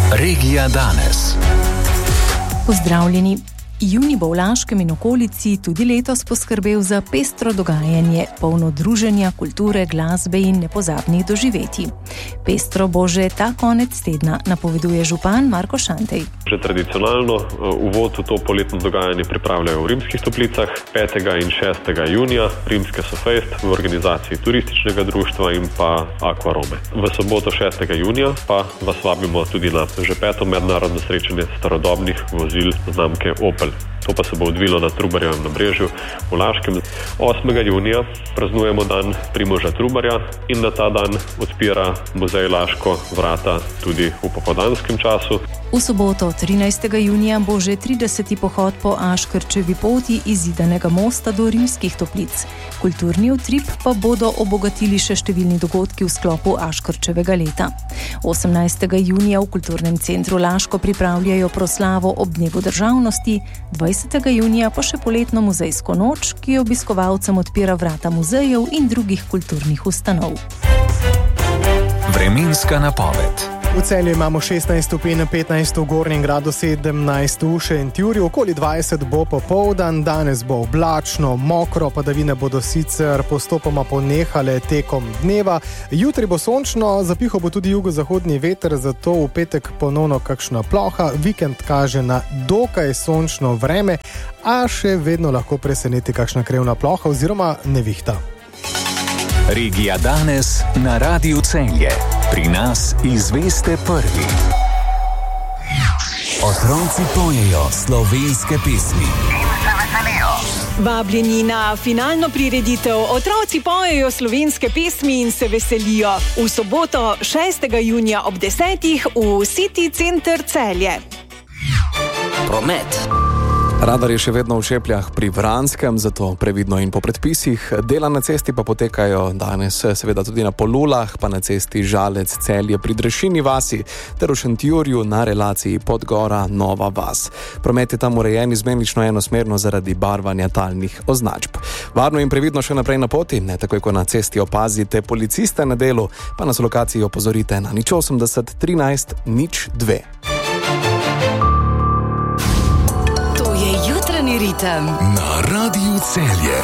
Regija danes. Pozdravljeni. Junij bo v Laškem in okolici tudi letos poskrbel za pestro dogajanje, polno druženja, kulture, glasbe in nepozabnih doživetij. Pestro bo že ta konec tedna, napoveduje župan Marko Šantej. Že tradicionalno uvod v to poletno dogajanje pripravljajo v Rimskih Toplicah 5. in 6. junija, Rimske Sofejst v organizaciji turističnega društva in pa Aquarome. V soboto 6. junija pa vas vabimo tudi na že 5. mednarodno srečanje starodobnih vozil znamke Opel. To pa se bo odvilo na Trubarjevem nabrežju v Laškem. 8. junija praznujemo dan Primoža Trubarja in na ta dan odpira muzej Laško vrata tudi v popoldanskem času. V soboto 13. junija bo že 30. pohod po Aškrčevi poti iz Zidanega mosta do Rimskih Toplic. Kulturni utrip pa bodo obogatili še številni dogodki v sklopu Aškrčevega leta. 18. junija v Kulturnem centru Laško pripravljajo proslavo ob dnevu državnosti, 20. junija pa še poletno muzejsko noč, ki obiskovalcem odpira vrata muzejev in drugih kulturnih ustanov. Vremenska napoved. V Celju imamo 16 stopinj, 15 v Gornjem Gradu, 17 v Šentjurju, okoli 20 bo popoldan, danes bo oblačno, mokro, padavine bodo sicer postopoma ponehale tekom dneva. Jutri bo sončno, zapihal bo tudi jugozahodni veter, zato v petek ponovno kakšna ploha, vikend kaže na dokaj sončno vreme, a še vedno lahko preseneti kakšna krevna ploha oziroma nevihta. Regija danes na Radiu Celje. Pri nas izveste prvi. Otroci pojejo slovenske pesmi. In se veselijo. Vabljeni na finalno prireditev Otroci pojejo slovenske pesmi in se veselijo. V soboto 6. junija ob 10. v City Center Celje. Promet. Radar je še vedno v Šepljah pri Vranskem, zato previdno in po predpisih. Dela na cesti pa potekajo danes seveda tudi na Polulah, pa na cesti Žalec Celje pri Drešini vasi ter v Šentjurju na relaciji Podgora Nova vas. Promet je tam urejen izmenično enosmerno zaradi barvanja talnih označb. Varno in previdno še naprej na poti, ne takoj ko na cesti opazite policiste na delu, pa nas v lokaciji opozorite na 080 13 02. Ritem. Na Radiu Celje.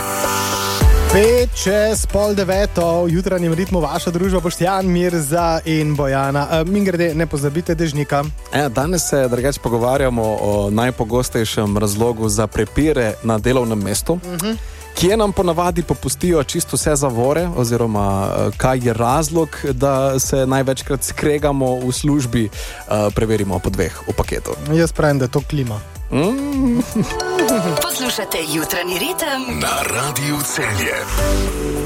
8:55 v jutranjem ritmu vaša družba Boštjan, Mirza in Bojana. Mimogrede, ne pozabite dežnika. Danes se drugače pogovarjamo o najpogostejšem razlogu za prepire na delovnem mestu. Kje nam ponavadi popustijo čisto vse zavore, oziroma kaj je razlog, da se največkrat skregamo v službi, preverimo po dveh v paketu. Jaz pravim, da je to klima. Poslušate jutranji ritem na Radiu Celje.